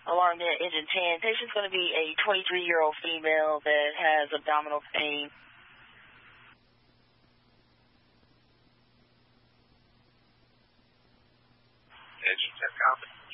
Alarm there, engine 10. Patient's going to be a 23-year-old female that has abdominal pain. Engine 10, copy.